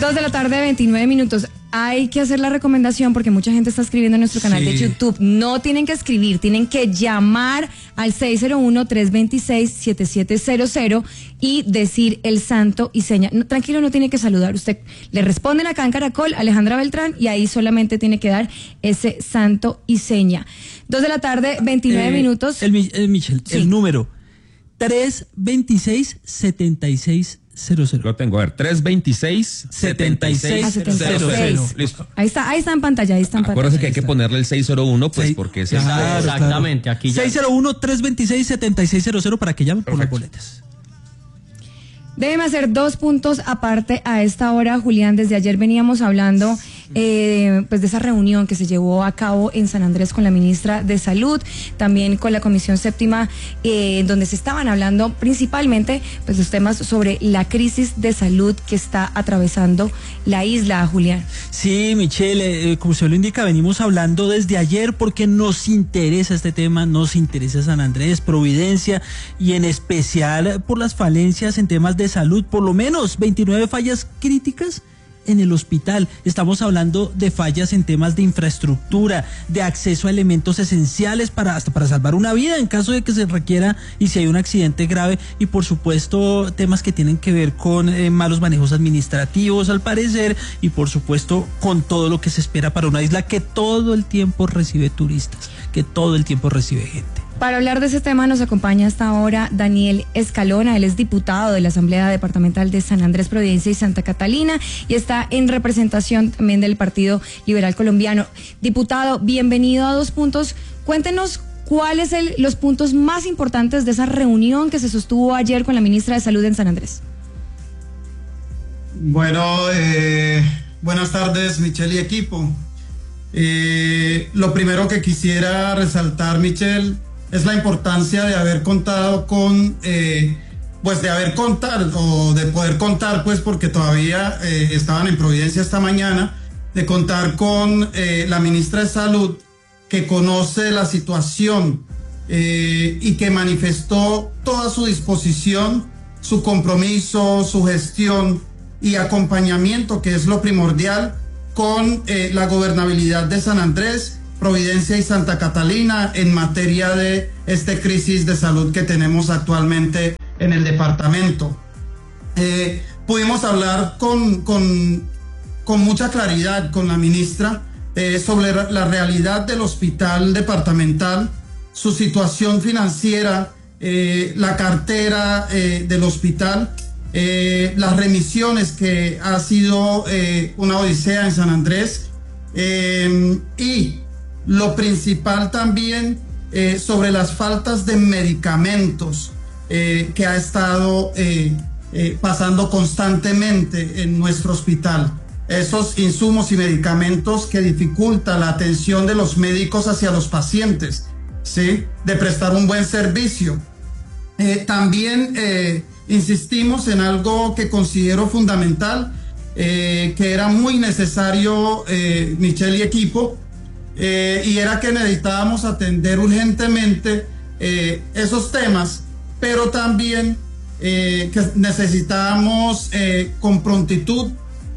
2:29 p.m. Hay que hacer la recomendación porque mucha gente está escribiendo en nuestro canal de YouTube. No tienen que escribir, tienen que llamar al 601-326-7700 y decir el santo y seña. No, tranquilo, no tiene que saludar. Usted le responden acá en Caracol, Alejandra Beltrán, y ahí solamente tiene que dar ese santo y seña. 2:29 p.m. Michelle, sí. El número 326-7600. Lo tengo, a ver, 326-7600. Listo. Ahí está en pantalla, Acuérdense que hay que ponerle el 601, pues, porque es exactamente, claro. aquí ya. 601-326-7600 para que llamen por las boletas. Déjeme hacer 2 puntos aparte a esta hora, Julián. Desde ayer veníamos hablando pues de esa reunión que se llevó a cabo en San Andrés con la ministra de Salud, también con la Comisión Séptima, donde se estaban hablando principalmente pues los temas sobre la crisis de salud que está atravesando la isla, Julián. Sí, Michelle, como usted lo indica, venimos hablando desde ayer porque nos interesa este tema, nos interesa San Andrés, Providencia, y en especial por las falencias en temas de salud, por lo menos 29 fallas críticas en el hospital. Estamos hablando de fallas en temas de infraestructura, de acceso a elementos esenciales hasta para salvar una vida en caso de que se requiera y si hay un accidente grave, y por supuesto temas que tienen que ver con malos manejos administrativos al parecer, y por supuesto con todo lo que se espera para una isla que todo el tiempo recibe turistas, que todo el tiempo recibe gente. Para hablar de ese tema nos acompaña hasta ahora Daniel Escalona. Él es diputado de la Asamblea Departamental de San Andrés, Providencia y Santa Catalina y está en representación también del Partido Liberal Colombiano. Diputado, bienvenido a 2 puntos. Cuéntenos cuáles son los puntos más importantes de esa reunión que se sostuvo ayer con la ministra de Salud en San Andrés. Bueno, buenas tardes, Michelle y equipo. Lo primero que quisiera resaltar, Michelle, es la importancia de haber contado con, de poder contar, pues, porque todavía estaban en Providencia esta mañana, de contar con la ministra de Salud, que conoce la situación y que manifestó toda su disposición, su compromiso, su gestión y acompañamiento, que es lo primordial, con la gobernabilidad de San Andrés, Providencia y Santa Catalina en materia de esta crisis de salud que tenemos actualmente en el departamento. Pudimos hablar con mucha claridad con la ministra sobre la realidad del hospital departamental, su situación financiera, la cartera del hospital, las remisiones, que ha sido una odisea en San Andrés, y lo principal también sobre las faltas de medicamentos que ha estado pasando constantemente en nuestro hospital. Esos insumos y medicamentos que dificultan la atención de los médicos hacia los pacientes, ¿sí? De prestar un buen servicio. También insistimos en algo que considero fundamental, que era muy necesario, Michelle y equipo, y era que necesitábamos atender urgentemente esos temas, pero también que necesitábamos con prontitud,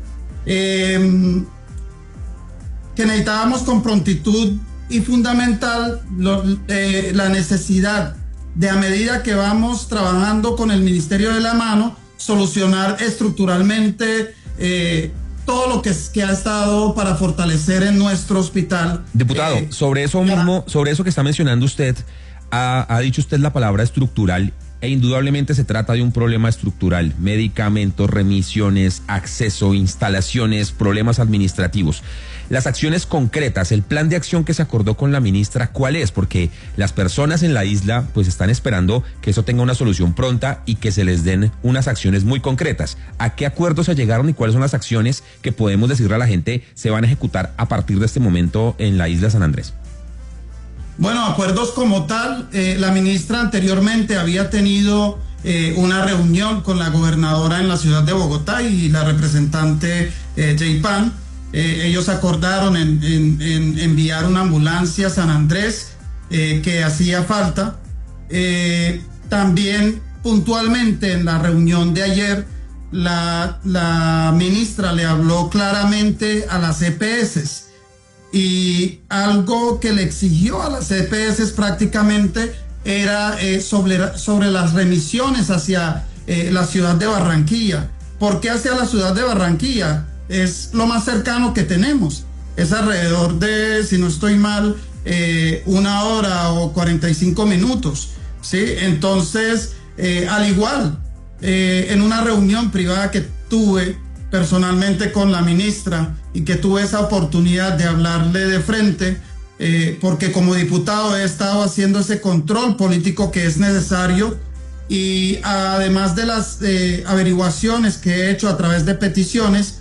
y fundamental la necesidad de, a medida que vamos trabajando con el Ministerio de la Mano, solucionar estructuralmente todo lo que ha estado para fortalecer en nuestro hospital. Diputado, sobre eso mismo, sobre eso que está mencionando usted, ha dicho usted la palabra estructural, e indudablemente se trata de un problema estructural: medicamentos, remisiones, acceso, instalaciones, problemas administrativos. Las acciones concretas, el plan de acción que se acordó con la ministra, ¿cuál es? Porque las personas en la isla pues están esperando que eso tenga una solución pronta y que se les den unas acciones muy concretas. ¿A qué acuerdos se llegaron y cuáles son las acciones que podemos decirle a la gente se van a ejecutar a partir de este momento en la isla San Andrés? Bueno, acuerdos como tal, la ministra anteriormente había tenido una reunión con la gobernadora en la ciudad de Bogotá y la representante Jaypan. Ellos acordaron en enviar una ambulancia a San Andrés que hacía falta. También puntualmente en la reunión de ayer, la ministra le habló claramente a las EPS, y algo que le exigió a las EPS prácticamente era sobre las remisiones hacia la ciudad de Barranquilla. ¿Por qué hacia la ciudad de Barranquilla? Es lo más cercano que tenemos. Es alrededor de, si no estoy mal, 1 hora o 45 minutos, ¿sí? Entonces, al igual, en una reunión privada que tuve personalmente con la ministra y que tuve esa oportunidad de hablarle de frente, porque como diputado he estado haciendo ese control político que es necesario, y además de las averiguaciones que he hecho a través de peticiones,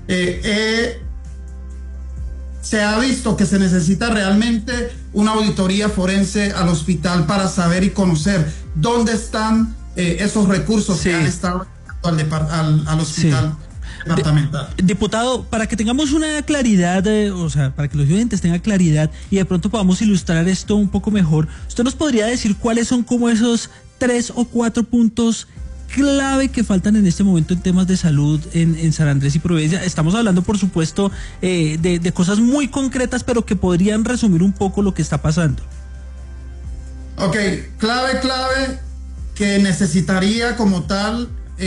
se ha visto que se necesita realmente una auditoría forense al hospital para saber y conocer dónde están esos recursos que han estado al hospital departamental. Diputado, para que tengamos una claridad, o sea, para que los oyentes tengan claridad y de pronto podamos ilustrar esto un poco mejor, ¿usted nos podría decir cuáles son como esos 3 o 4 puntos clave que faltan en este momento en temas de salud en San Andrés y Providencia? Estamos hablando, por supuesto, de cosas muy concretas, pero que podrían resumir un poco lo que está pasando. Ok, clave que necesitaría como tal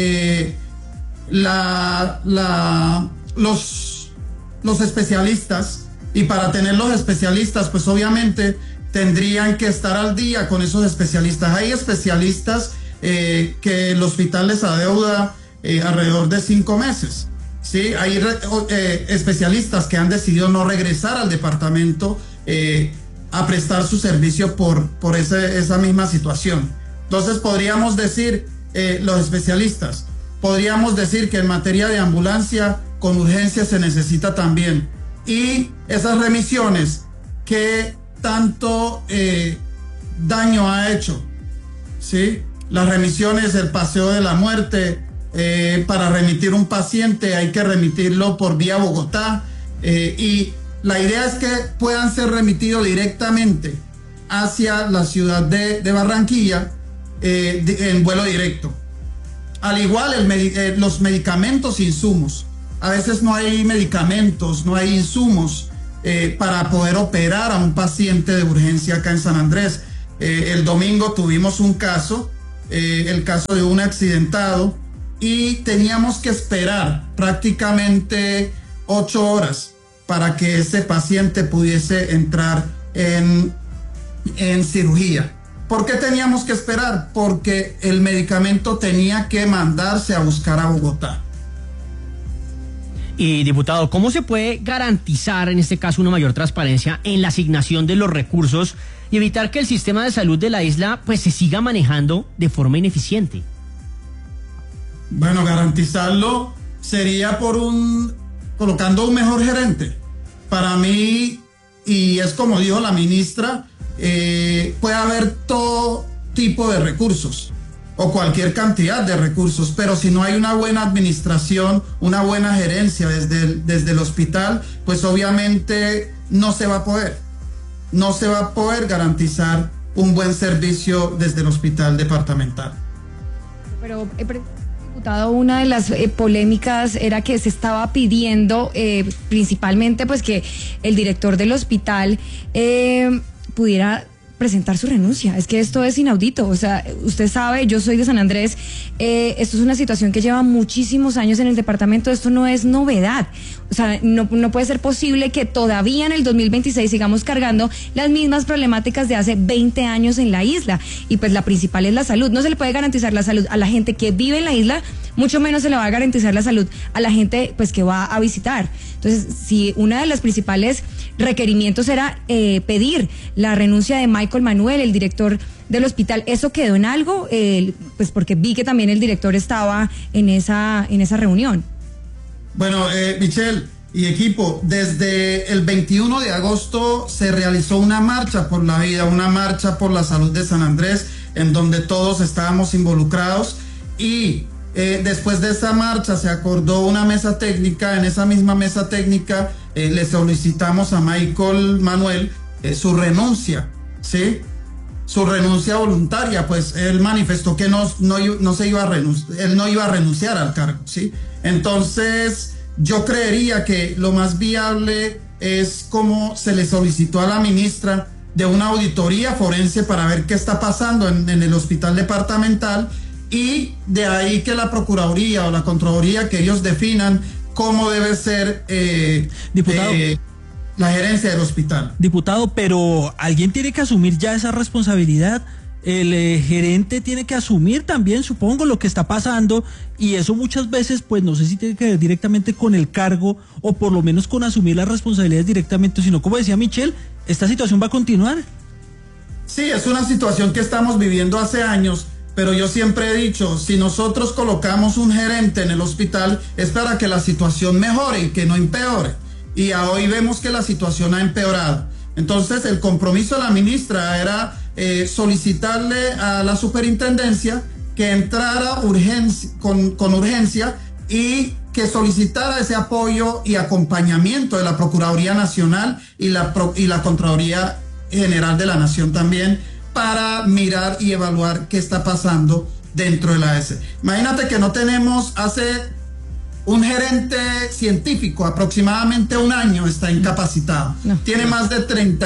los especialistas, y para tener los especialistas, pues obviamente tendrían que estar al día con esos especialistas. Hay especialistas que el hospital les adeuda alrededor de 5 meses, ¿sí? Hay especialistas que han decidido no regresar al departamento a prestar su servicio por esa misma situación. Entonces podríamos decir, los especialistas, podríamos decir que en materia de ambulancia con urgencia se necesita también, y esas remisiones que tanto daño ha hecho, ¿sí? Las remisiones, el paseo de la muerte, para remitir un paciente hay que remitirlo por vía Bogotá, y la idea es que puedan ser remitidos directamente hacia la ciudad de Barranquilla en vuelo directo. Al igual los medicamentos e insumos. A veces no hay medicamentos, no hay insumos para poder operar a un paciente de urgencia acá en San Andrés. El domingo tuvimos un caso, el caso de un accidentado, y teníamos que esperar prácticamente 8 horas para que ese paciente pudiese entrar en cirugía. ¿Por qué teníamos que esperar? Porque el medicamento tenía que mandarse a buscar a Bogotá. Y diputado, ¿cómo se puede garantizar en este caso una mayor transparencia en la asignación de los recursos y evitar que el sistema de salud de la isla pues se siga manejando de forma ineficiente? Bueno, garantizarlo sería colocando un mejor gerente. Para mí, y es como dijo la ministra, puede haber todo tipo de recursos o cualquier cantidad de recursos, pero si no hay una buena administración, una buena gerencia desde el hospital, pues obviamente no se va a poder garantizar un buen servicio desde el hospital departamental. Pero, diputado, una de las polémicas era que se estaba pidiendo principalmente pues que el director del hospital pudiera presentar su renuncia. Es que esto es inaudito. O sea, usted sabe, yo soy de San Andrés, esto es una situación que lleva muchísimos años en el departamento, esto no es novedad. O sea, no puede ser posible que todavía en el 2026 sigamos cargando las mismas problemáticas de hace 20 años en la isla. Y pues la principal es la salud. No se le puede garantizar la salud a la gente que vive en la isla, mucho menos se le va a garantizar la salud a la gente pues que va a visitar. Entonces, si una de las principales requerimientos era pedir la renuncia de Michael Manuel, el director del hospital, ¿eso quedó en algo? Pues porque vi que también el director estaba en esa reunión. Bueno, Michelle y equipo, desde el 21 de agosto se realizó una marcha por la vida, una marcha por la salud de San Andrés, en donde todos estábamos involucrados, y después de esa marcha se acordó una mesa técnica. En esa misma mesa técnica le solicitamos a Michael Manuel su renuncia, ¿sí? su renuncia voluntaria, pues él manifestó que no se iba a él no iba a renunciar al cargo, ¿sí? Entonces, yo creería que lo más viable es como se le solicitó a la ministra de una auditoría forense para ver qué está pasando en el hospital departamental, y de ahí que la Procuraduría o la Contraloría, que ellos definan cómo debe ser Diputado, la gerencia del hospital. Diputado, pero alguien tiene que asumir ya esa responsabilidad. El gerente tiene que asumir también, supongo, lo que está pasando, y eso muchas veces, pues no sé si tiene que ver directamente con el cargo o por lo menos con asumir las responsabilidades directamente, sino como decía Michelle, esta situación va a continuar. Sí, es una situación que estamos viviendo hace años, pero yo siempre he dicho, si nosotros colocamos un gerente en el hospital es para que la situación mejore y que no empeore, y hoy vemos que la situación ha empeorado. Entonces el compromiso de la ministra era solicitarle a la superintendencia que entrara con urgencia y que solicitara ese apoyo y acompañamiento de la Procuraduría Nacional y la Contraloría General de la Nación también, para mirar y evaluar qué está pasando dentro de la AS. Imagínate que no tenemos, hace un gerente científico aproximadamente un año está incapacitado. No. Tiene más de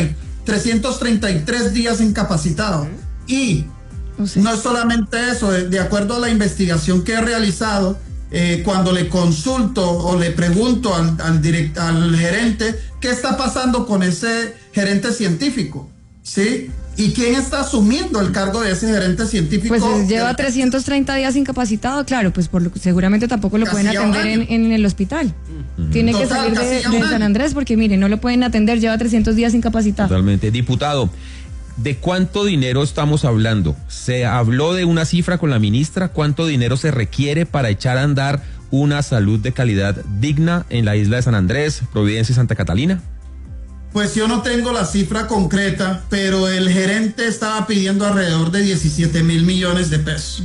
333 días incapacitado. Y no es solamente eso, de acuerdo a la investigación que he realizado, cuando le consulto o le pregunto al gerente qué está pasando con ese gerente científico, ¿sí? ¿Y quién está asumiendo el cargo de ese gerente científico? Pues lleva 330 días incapacitado, claro, pues seguramente tampoco lo pueden atender en el hospital. Tiene que salir de San Andrés porque, mire, no lo pueden atender, lleva 300 días incapacitado. Totalmente. Diputado, ¿de cuánto dinero estamos hablando? ¿Se habló de una cifra con la ministra? ¿Cuánto dinero se requiere para echar a andar una salud de calidad digna en la isla de San Andrés, Providencia y Santa Catalina? Pues yo no tengo la cifra concreta, pero el gerente estaba pidiendo alrededor de 17 mil millones de pesos.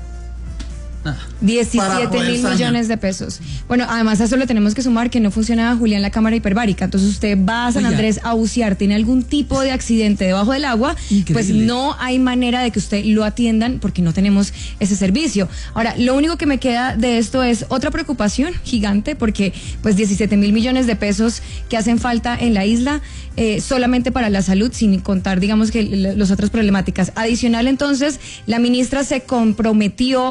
17 mil millones de pesos. Bueno, además a eso le tenemos que sumar que no funciona, Julián, la cámara hiperbárica. Entonces usted va a San Andrés a bucear, tiene algún tipo de accidente debajo del agua, increíble, pues no hay manera de que usted lo atiendan porque no tenemos ese servicio. Ahora, lo único que me queda de esto es otra preocupación gigante, porque pues 17 mil millones de pesos que hacen falta en la isla, solamente para la salud, sin contar, digamos, que las otras problemáticas. Adicional, entonces, la ministra se comprometió